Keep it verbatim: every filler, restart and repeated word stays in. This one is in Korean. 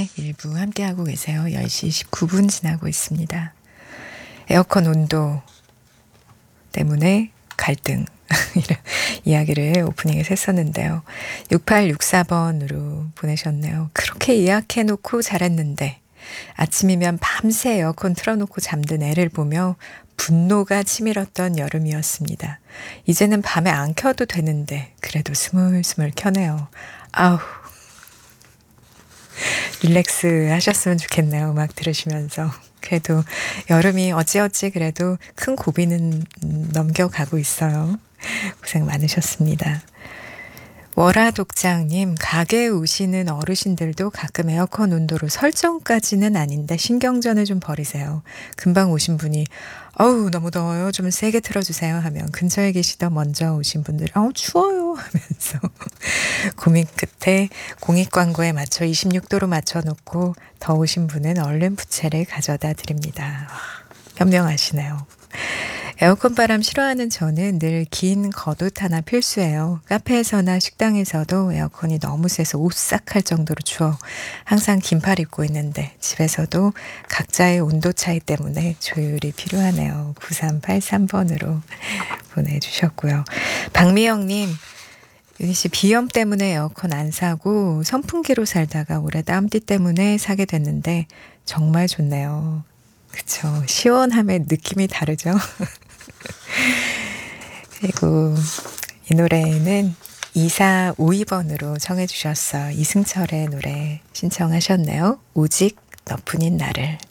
오픈의 일부 함께하고 계세요. 열 시 십구 분 지나고 있습니다. 에어컨 온도 때문에 갈등 이런 이야기를 오프닝에서 했었는데요. 육팔육사 번으로 보내셨네요. 그렇게 예약해놓고 잘했는데 아침이면 밤새 에어컨 틀어놓고 잠든 애를 보며 분노가 치밀었던 여름이었습니다. 이제는 밤에 안 켜도 되는데 그래도 스물스물 켜네요. 아우, 릴렉스 하셨으면 좋겠네요. 음악 들으시면서. 그래도 여름이 어찌어찌 그래도 큰 고비는 넘겨가고 있어요. 고생 많으셨습니다. 월화독장님, 가게에 오시는 어르신들도 가끔 에어컨 온도로 설정까지는 아닌데 신경전을 좀 버리세요. 금방 오신 분이 어우 너무 더워요. 좀 세게 틀어주세요 하면 근처에 계시던 먼저 오신 분들 어우 추워요 하면서 고민 끝에 공익 광고에 맞춰 이십육 도로 맞춰놓고 더우신 분은 얼른 부채를 가져다 드립니다. 현명하시네요. 에어컨 바람 싫어하는 저는 늘 긴 겉옷 하나 필수예요. 카페에서나 식당에서도 에어컨이 너무 세서 오싹할 정도로 추워 항상 긴팔 입고 있는데 집에서도 각자의 온도 차이 때문에 조율이 필요하네요. 구삼팔삼 번으로 보내주셨고요. 박미영님, 유니씨 비염 때문에 에어컨 안 사고 선풍기로 살다가 올해 땀띠 때문에 사게 됐는데 정말 좋네요. 그쵸. 시원함의 느낌이 다르죠. 그리고 이 노래는 이사오이 번으로 청해 주셨어요. 이승철의 노래 신청하셨네요. 오직 너뿐인 나를.